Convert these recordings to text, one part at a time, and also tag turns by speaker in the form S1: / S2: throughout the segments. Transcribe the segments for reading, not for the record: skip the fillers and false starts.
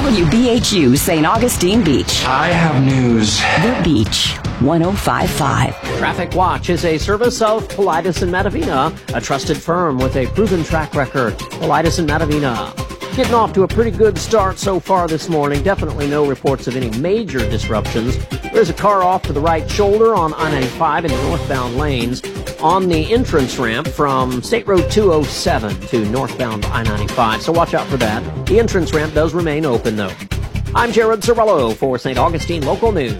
S1: WBHU St. Augustine Beach.
S2: I have news.
S1: The Beach, 105.5.
S3: Traffic Watch is a service of Paulides and Matavina, a trusted firm with a proven track record. Paulides and Matavina. Getting off to a pretty good start so far this morning. Definitely no reports of any major disruptions. There's a car off to the right shoulder on I-95 in the northbound lanes on the entrance ramp from State Road 207 to northbound I-95. So watch out for that. The entrance ramp does remain open, though. I'm Jared Cervello for St. Augustine Local News.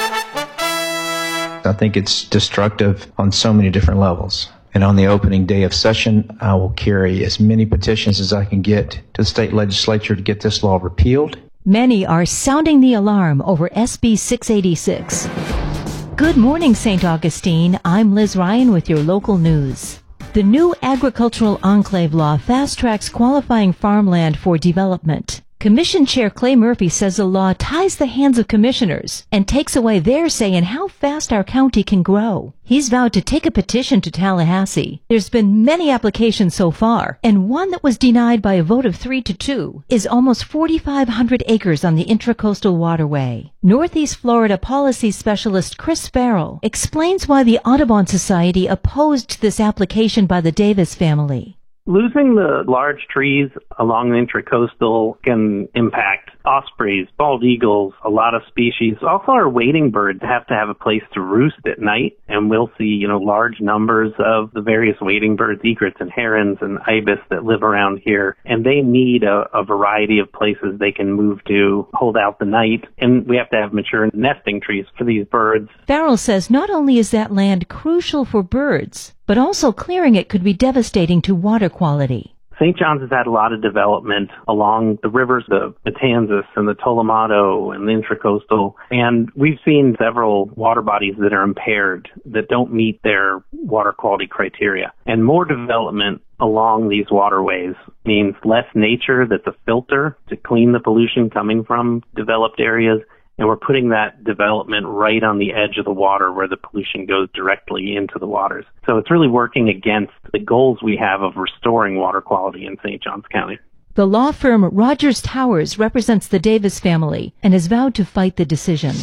S4: I think it's destructive on so many different levels. And on the opening day of session, I will carry as many petitions as I can get to the state legislature to get this law repealed.
S5: Many are sounding the alarm over SB 686. Good morning, St. Augustine. I'm Liz Ryan with your local news. The new Agricultural Enclave law fast-tracks qualifying farmland for development. Commission Chair Clay Murphy says the law ties the hands of commissioners and takes away their say in how fast our county can grow. He's vowed to take a petition to Tallahassee. There's been many applications so far, and one that was denied by a vote of 3-2 is almost 4,500 acres on the Intracoastal Waterway. Northeast Florida policy specialist Chris Farrell explains why the Audubon Society opposed this application by the Davis family.
S6: Losing the large trees along the Intracoastal can impact ospreys, bald eagles, a lot of species. Also, our wading birds have to have a place to roost at night, and we'll see, large numbers of the various wading birds, egrets and herons and ibis that live around here, and they need a variety of places they can move to hold out the night, and we have to have mature nesting trees for these birds.
S5: Farrell says not only is that land crucial for birds, but also clearing it could be devastating to water quality.
S6: St. John's has had a lot of development along the rivers, the Matanzas and the Tolomato and the Intracoastal, and we've seen several water bodies that are impaired, that don't meet their water quality criteria. And more development along these waterways means less nature that's a filter to clean the pollution coming from developed areas. And we're putting that development right on the edge of the water where the pollution goes directly into the waters. So it's really working against the goals we have of restoring water quality in St. Johns County.
S5: The law firm Rogers Towers represents the Davis family and has vowed to fight the decision.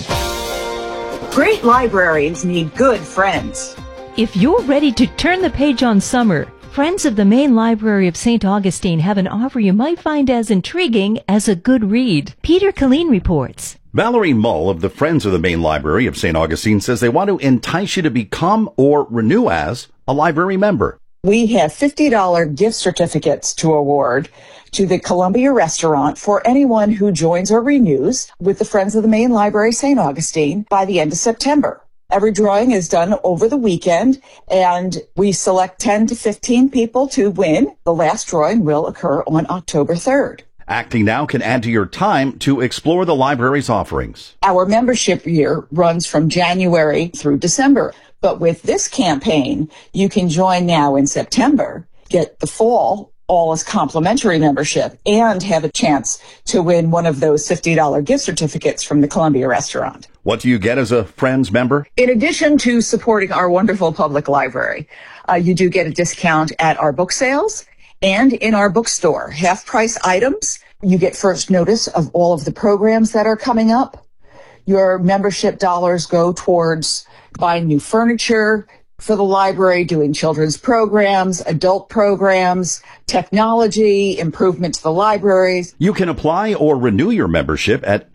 S7: Great libraries need good friends.
S5: If you're ready to turn the page on summer, Friends of the Main Library of St. Augustine have an offer you might find as intriguing as a good read. Peter Killeen reports.
S8: Valerie Mull of the Friends of the Main Library of St. Augustine says they want to entice you to become or renew as a library member.
S7: We have $50 gift certificates to award to the Columbia Restaurant for anyone who joins or renews with the Friends of the Main Library St. Augustine by the end of September. Every drawing is done over the weekend, and we select 10 to 15 people to win. The last drawing will occur on October 3rd.
S8: Acting Now can add to your time to explore the library's offerings.
S7: Our membership year runs from January through December. But with this campaign, you can join now in September, get the fall all as complimentary membership, and have a chance to win one of those $50 gift certificates from the Columbia Restaurant.
S8: What do you get as a Friends member?
S7: In addition to supporting our wonderful public library, you do get a discount at our book sales and in our bookstore. Half-price items. You get first notice of all of the programs that are coming up. Your membership dollars go towards buying new furniture for the library, doing children's programs, adult programs, technology, improvement to the libraries.
S8: You can apply or renew your membership at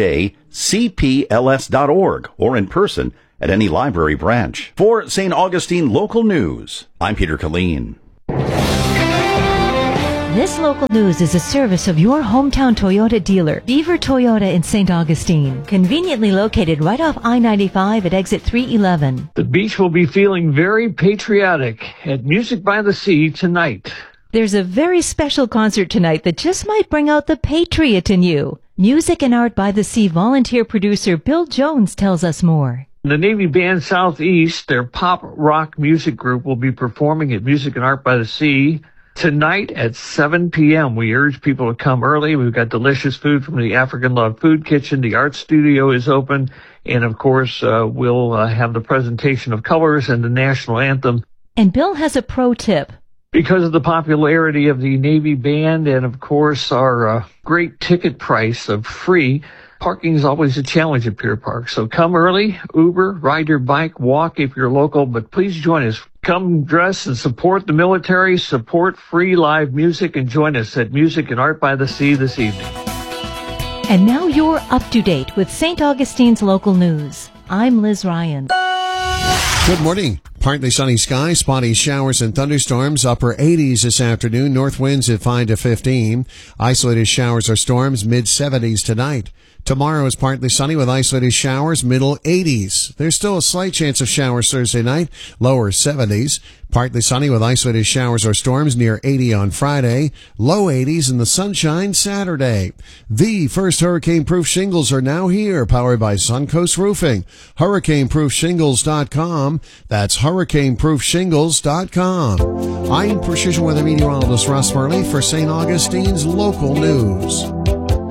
S8: sjcpls.org or in person at any library branch. For St. Augustine Local News, I'm Peter Killeen.
S5: This local news is a service of your hometown Toyota dealer, Beaver Toyota in St. Augustine, conveniently located right off I-95 at exit 311.
S9: The beach will be feeling very patriotic at Music by the Sea tonight.
S5: There's a very special concert tonight that just might bring out the patriot in you. Music and Art by the Sea volunteer producer Bill Jones tells us more.
S9: The Navy Band Southeast, their pop rock music group, will be performing at Music and Art by the Sea tonight at 7 p.m. We urge people to come early. We've got delicious food from the African Love Food Kitchen. The art studio is open. And, of course, we'll have the presentation of colors and the national anthem.
S5: And Bill has a pro tip.
S9: Because of the popularity of the Navy Band and, of course, our great ticket price of free, parking is always a challenge at Pier Park. So come early, Uber, ride your bike, walk if you're local, but please join us. Come dress and support the military, support free live music, and join us at Music and Art by the Sea this evening.
S5: And now you're up to date with St. Augustine's local news. I'm Liz Ryan.
S2: Good morning. Partly sunny skies, spotty showers and thunderstorms, upper 80s this afternoon, north winds at 5 to 15. Isolated showers or storms, mid-70s tonight. Tomorrow is partly sunny with isolated showers, middle 80s. There's still a slight chance of showers Thursday night, lower 70s. Partly sunny with isolated showers or storms near 80 on Friday, low 80s in the sunshine Saturday. The first hurricane-proof shingles are now here, powered by Suncoast Roofing. HurricaneProofShingles.com. That's HurricaneProofShingles.com. I'm Precision Weather Meteorologist Russ Murley for St. Augustine's local news.